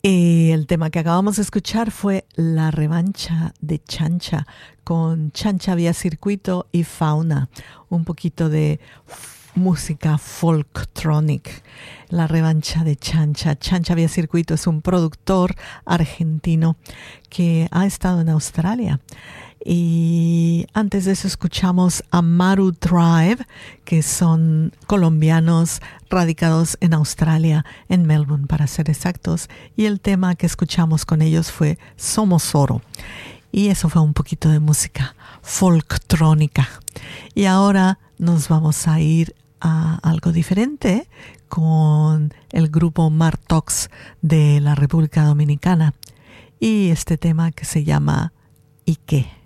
Y el tema que acabamos de escuchar fue La Revancha de Chancha, con Chancha Vía Circuito y Fauna, un poquito de música folktronic. La Revancha de Chancha. Chancha Vía Circuito es un productor argentino que ha estado en Australia. Y antes de eso escuchamos a Maru Drive, que son colombianos radicados en Australia, en Melbourne para ser exactos, y el tema que escuchamos con ellos fue Somos Oro. Y eso fue un poquito de música folktrónica. Y ahora nos vamos a ir a algo diferente con el grupo Martox de la República Dominicana y este tema que se llama ¿Y qué?